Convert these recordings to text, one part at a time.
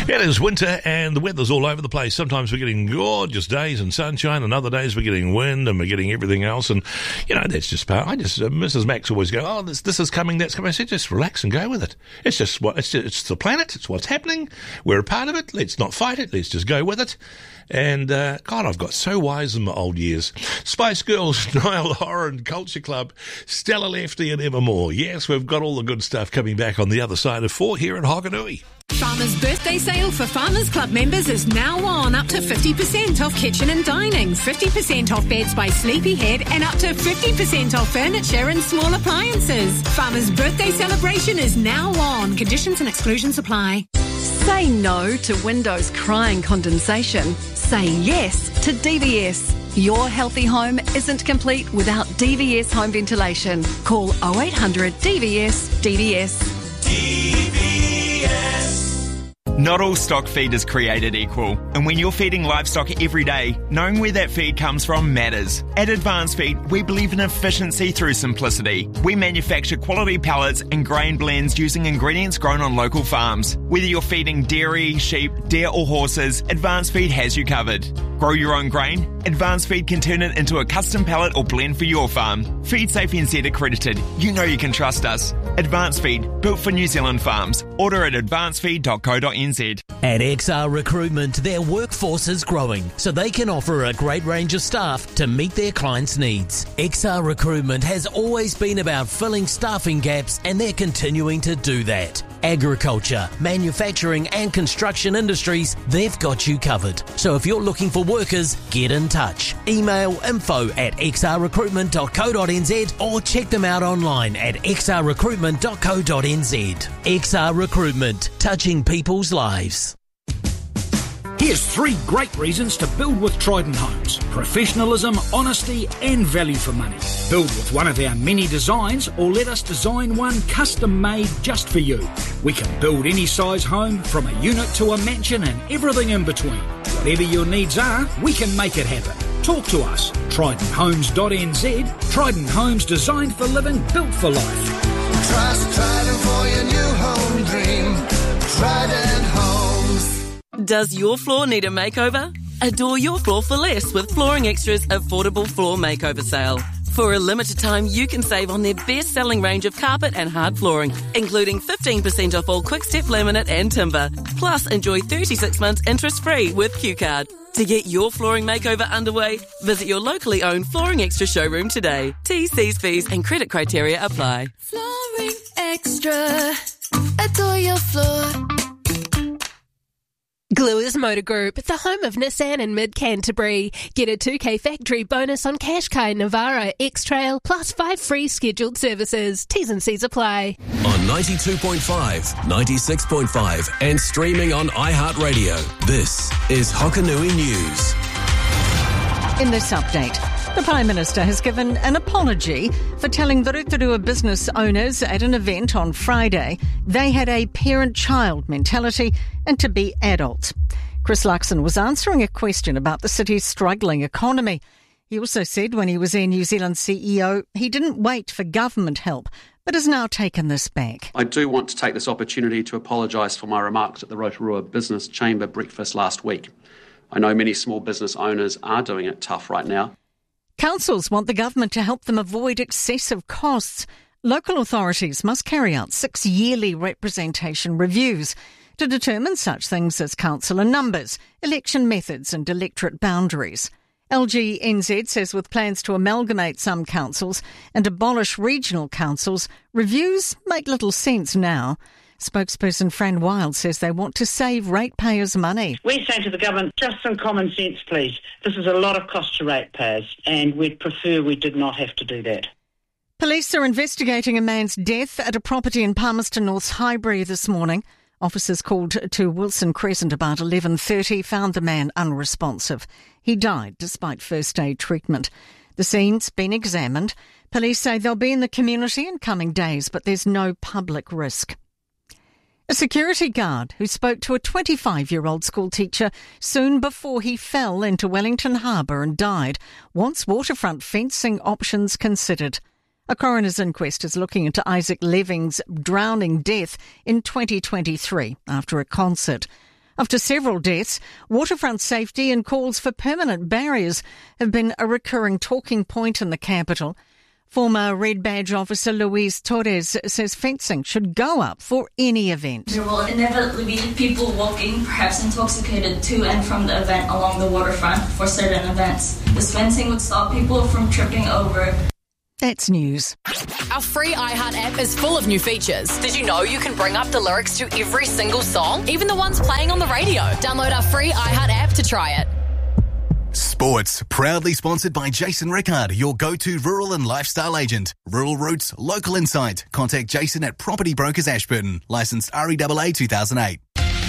It is winter and the weather's all over the place. Sometimes we're getting gorgeous days and sunshine, and other days we're getting wind and we're getting everything else. And, that's just part. Mrs. Max always go, oh, this is coming, that's coming. I said, just relax and go with it. It's the planet. It's what's happening. We're a part of it. Let's not fight it. Let's just go with it. And, God, I've got so wise in my old years. Spice Girls, Niall Horan, Culture Club, Stella Lefty and Evermore. Yes, we've got all the good stuff coming back on the other side of 4 here in Hokanui. Farmers' birthday sale for Farmers Club members is now on. Up to 50% off kitchen and dining, 50% off beds by Sleepyhead, and up to 50% off furniture and small appliances. Farmers' birthday celebration is now on. Conditions and exclusions apply. Say no to windows crying condensation. Say yes to DVS. Your healthy home isn't complete without DVS home ventilation. Call 0800 DVS DVS. Not all stock feed is created equal, and when you're feeding livestock every day, knowing where that feed comes from matters. At Advanced Feed, we believe in efficiency through simplicity. We manufacture quality pellets and grain blends using ingredients grown on local farms. Whether you're feeding dairy, sheep, deer or horses, Advanced Feed has you covered. Grow your own grain? Advanced Feed can turn it into a custom pellet or blend for your farm. Feed Safe NZ accredited. You know you can trust us. Advanced Feed, built for New Zealand farms. Order at advancedfeed.co.nz. At XR Recruitment, their workforce is growing, so they can offer a great range of staff to meet their clients' needs. XR Recruitment has always been about filling staffing gaps, and they're continuing to do that. Agriculture, manufacturing and construction industries, they've got you covered. So if you're looking for workers, get in touch. Email info@xrrecruitment.co.nz or check them out online at xrrecruitment.co.nz. XR Recruitment, touching people's lives. Here's 3 great reasons to build with Trident Homes. Professionalism, honesty and value for money. Build with one of our many designs or let us design one custom made just for you. We can build any size home from a unit to a mansion and everything in between. Whatever your needs are, we can make it happen. Talk to us. TridentHomes.nz. Trident Homes, designed for living, built for life. Trust Trident for your new home dream. Trident Homes. Does your floor need a makeover? Adore your floor for less with Flooring Extra's affordable floor makeover sale. For a limited time, you can save on their best-selling range of carpet and hard flooring, including 15% off all quick-step laminate and timber. Plus, enjoy 36 months interest-free with Q-Card. To get your flooring makeover underway, visit your locally owned Flooring Extra showroom today. T's, C's, fees and credit criteria apply. Flooring Extra. Adore your floor. Gluers Motor Group, the home of Nissan in mid-Canterbury. Get a 2K factory bonus on Qashqai, Navara, X-Trail, plus 5 free scheduled services. T's and C's apply. On 92.5, 96.5 and streaming on iHeartRadio, this is Hokanui News. In this update, the Prime Minister has given an apology for telling the Rotorua business owners at an event on Friday they had a parent-child mentality and to be adults. Chris Luxon was answering a question about the city's struggling economy. He also said when he was their New Zealand CEO, he didn't wait for government help, but has now taken this back. I do want to take this opportunity to apologise for my remarks at the Rotorua Business Chamber breakfast last week. I know many small business owners are doing it tough right now. Councils want the government to help them avoid excessive costs. Local authorities must carry out 6 yearly representation reviews to determine such things as councillor numbers, election methods and electorate boundaries. LGNZ says with plans to amalgamate some councils and abolish regional councils, reviews make little sense now. Spokesperson Fran Wild says they want to save ratepayers money. We're saying to the government, just some common sense, please. This is a lot of cost to ratepayers, and we'd prefer we did not have to do that. Police are investigating a man's death at a property in Palmerston North's Highbury this morning. Officers called to Wilson Crescent about 11:30 found the man unresponsive. He died despite first aid treatment. The scene's been examined. Police say they'll be in the community in coming days, but there's no public risk. A security guard who spoke to a 25-year-old school teacher soon before he fell into Wellington Harbour and died wants waterfront fencing options considered. A coroner's inquest is looking into Isaac Leving's drowning death in 2023 after a concert. After several deaths, waterfront safety and calls for permanent barriers have been a recurring talking point in the capital. Former Red Badge officer Luis Torres says fencing should go up for any event. There will inevitably be people walking, perhaps intoxicated, to and from the event along the waterfront for certain events. This fencing would stop people from tripping over. That's news. Our free iHeart app is full of new features. Did you know you can bring up the lyrics to every single song, even the ones playing on the radio? Download our free iHeart app to try it. Sports, proudly sponsored by Jason Rickard, your go-to rural and lifestyle agent. Rural roots, local insight. Contact Jason at Property Brokers Ashburton. Licensed REAA 2008.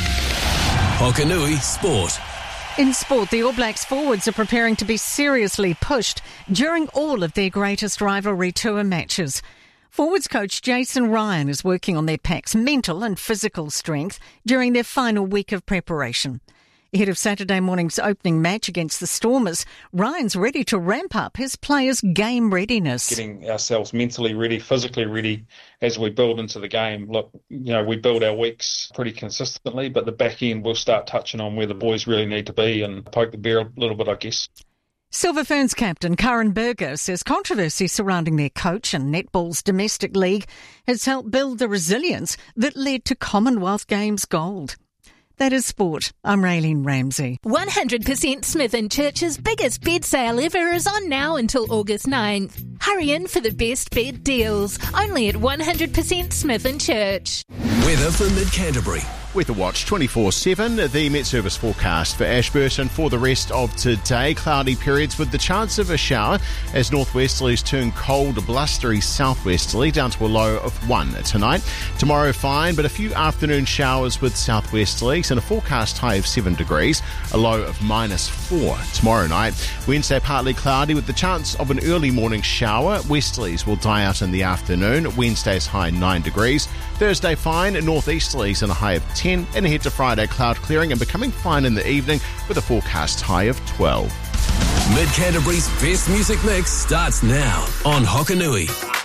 Hokanui Sport. In sport, the All Blacks forwards are preparing to be seriously pushed during all of their greatest rivalry tour matches. Forwards coach Jason Ryan is working on their pack's mental and physical strength during their final week of preparation. Ahead of Saturday morning's opening match against the Stormers, Ryan's ready to ramp up his players' game readiness. Getting ourselves mentally ready, physically ready as we build into the game. Look, we build our weeks pretty consistently, but the back end we'll start touching on where the boys really need to be and poke the bear a little bit, I guess. Silver Ferns captain Karen Berger says controversy surrounding their coach and netball's domestic league has helped build the resilience that led to Commonwealth Games gold. That is sport. I'm Raylene Ramsey. 100% Smith & Church's biggest bed sale ever is on now until August 9th. Hurry in for the best bed deals. Only at 100% Smith & Church. Weather for Mid-Canterbury. Weather Watch 24/7, the Met Service forecast for Ashburton for the rest of today. Cloudy periods with the chance of a shower as northwesterlies turn cold, blustery southwesterly down to a low of 1 tonight. Tomorrow fine, but a few afternoon showers with southwesterlies and a forecast high of 7 degrees, a low of -4 tomorrow night. Wednesday partly cloudy with the chance of an early morning shower. Westerlies will die out in the afternoon. Wednesday's high 9 degrees. Thursday fine, northeasterlies and a high of 10, and ahead to Friday cloud clearing and becoming fine in the evening with a forecast high of 12. Mid-Canterbury's best music mix starts now on Hokanui.